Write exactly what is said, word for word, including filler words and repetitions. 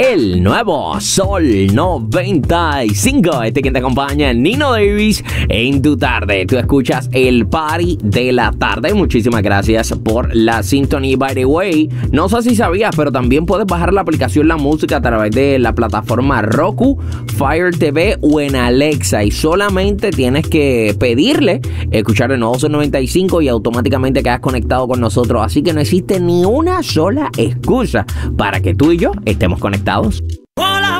el nuevo Sol noventa y cinco. Este quien te acompaña, Nino Davis, en tu tarde. Tú escuchas el party de la tarde. Muchísimas gracias por la sintonía. By the way, no sé si sabías, pero también puedes bajar la aplicación La Música a través de la plataforma Roku, Fire T V o en Alexa. Y solamente tienes que pedirle escuchar el nuevo Sol noventa y cinco y automáticamente quedas conectado con nosotros. Así que no existe ni una sola excusa para que tú y yo estemos conectados.